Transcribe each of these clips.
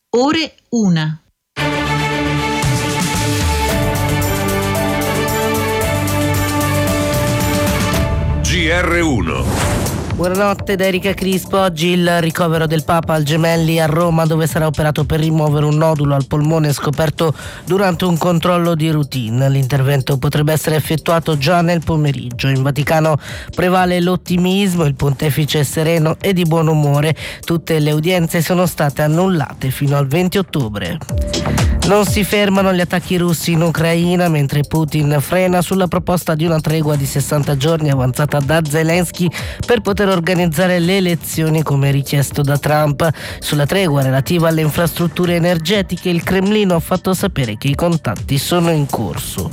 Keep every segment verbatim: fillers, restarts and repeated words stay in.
ore una. G R uno. Buonanotte da Erika Crispo. Oggi il ricovero del Papa al Gemelli a Roma, dove sarà operato per rimuovere un nodulo al polmone scoperto durante un controllo di routine. L'intervento potrebbe essere effettuato già nel pomeriggio. In Vaticano prevale l'ottimismo, il pontefice è sereno e di buon umore. Tutte le udienze sono state annullate fino al venti ottobre. Non si fermano gli attacchi russi in Ucraina, mentre Putin frena sulla proposta di una tregua di sessanta giorni avanzata da Zelensky per poter organizzare le elezioni come richiesto da Trump. Sulla tregua relativa alle infrastrutture energetiche, il Cremlino ha fatto sapere che i contatti sono in corso.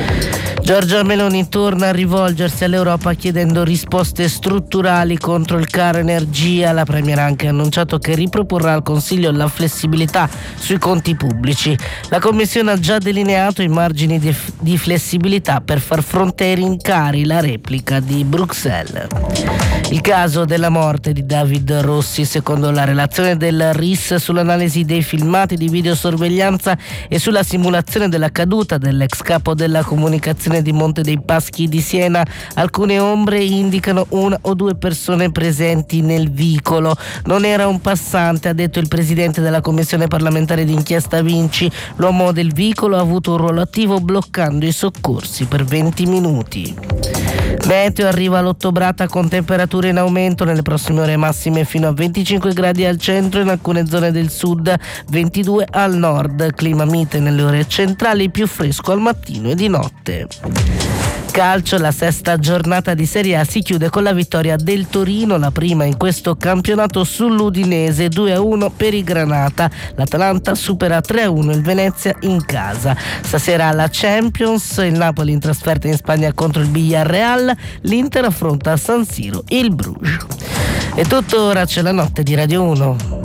Giorgia Meloni torna a rivolgersi all'Europa chiedendo risposte strutturali contro il caro energia. La Premier ha anche annunciato che riproporrà al Consiglio la flessibilità sui conti pubblici. La Commissione ha già delineato i margini di, di flessibilità per far fronte ai rincari, la replica di Bruxelles. Il caso della morte di David Rossi, secondo la relazione del R I S sull'analisi dei filmati di videosorveglianza e sulla simulazione della caduta dell'ex capo della comunicazione di Monte dei Paschi di Siena, alcune ombre indicano una o due persone presenti nel vicolo. Non era un passante, ha detto il presidente della commissione parlamentare d'inchiesta Vinci. L'uomo del vicolo ha avuto un ruolo attivo bloccando i soccorsi per venti minuti. Meteo, arriva l'ottobrata con temperature in aumento, nelle prossime ore massime fino a venticinque gradi al centro, in alcune zone del sud ventidue al nord. Clima mite nelle ore centrali, più fresco al mattino e di notte. Calcio, la sesta giornata di Serie A si chiude con la vittoria del Torino, la prima in questo campionato sull'Udinese, due a uno per i Granata. L'Atalanta supera tre a uno il Venezia in casa. Stasera alla Champions, il Napoli in trasferta in Spagna contro il Villarreal, l'Inter affronta a San Siro il Bruges. E tutto, ora c'è la notte di Radio uno.